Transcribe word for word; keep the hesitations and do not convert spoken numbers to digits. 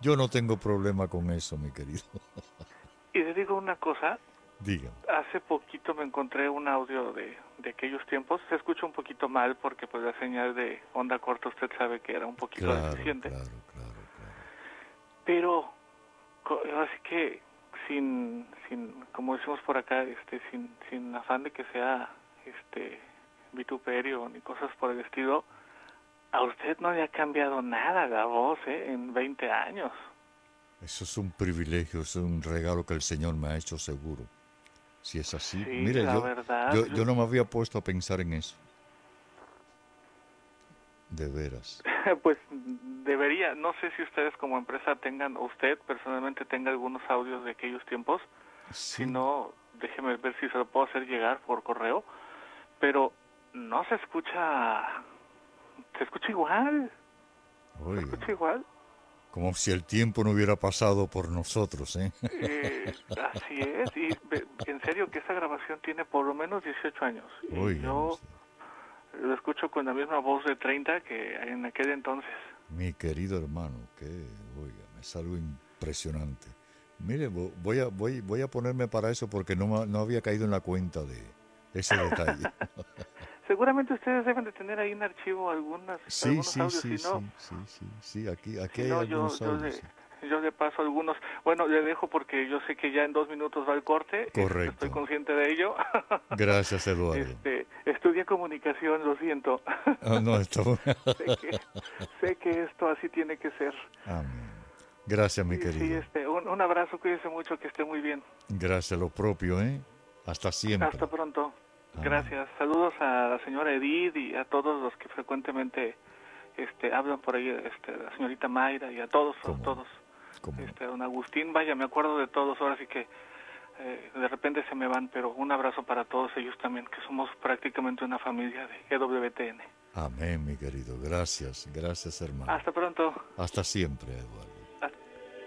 Yo no tengo problema con eso, mi querido. Y le digo una cosa, Dígame. hace poquito me encontré un audio de, de aquellos tiempos, se escucha un poquito mal porque pues la señal de onda corta usted sabe que era un poquito Claro, deficiente, claro, claro, claro. pero co- así que sin, sin, como decimos por acá, este, sin, sin afán de que sea este vituperio ni cosas por el estilo, a usted no le ha cambiado nada la voz, ¿eh? En veinte años. Eso es un privilegio, es un regalo que el Señor me ha hecho seguro. Si es así, Sí, mire, la yo, verdad, yo, yo- yo no me había puesto a pensar en eso, de veras. pues debería, no sé si ustedes como empresa tengan, o usted personalmente tenga algunos audios de aquellos tiempos, si Sí, no, déjeme ver si se lo puedo hacer llegar por correo, pero no se escucha, se escucha igual, se oiga, escucha igual. como si el tiempo no hubiera pasado por nosotros, ¿eh? Eh, así es, y ve- en serio que esa grabación tiene por lo menos dieciocho años, y Óigame yo usted, lo escucho con la misma voz de treinta que en aquel entonces. mi querido hermano, que, oiga, es algo impresionante. Mire, vo- voy a, voy, voy a ponerme para eso porque no, ma- no había caído en la cuenta de ese detalle. Seguramente ustedes deben de tener ahí en archivo algunas, Sí, algunos sí, audios, sí, si no, sí, sí, sí, sí, aquí, aquí si hay no yo, algunos yo audios, le, sí. yo le paso algunos. Bueno, le dejo porque yo sé que ya en dos minutos va el corte, este, estoy Correcto. consciente de ello. Gracias, Eduardo. Este, estudié comunicación, lo siento. Ah, no, está... sé que, sé que esto así tiene que ser. Amén. Gracias, mi Y sí, querido. este, un, un abrazo, cuídese mucho, que esté muy bien. Gracias, lo propio, ¿eh? Hasta Hasta siempre. pronto. Amén. Gracias. Saludos a la señora Edith y a todos los que frecuentemente este hablan por ahí, este la señorita Mayra y a todos, a ¿Cómo no? todos. ¿Cómo no? Este don Agustín, vaya, me acuerdo de todos, ahora sí que eh, de repente se me van, pero un abrazo para todos ellos también, que somos prácticamente una familia de E W T N. Amén, mi querido. Gracias, gracias, hermano. Hasta pronto. Hasta siempre, Eduardo.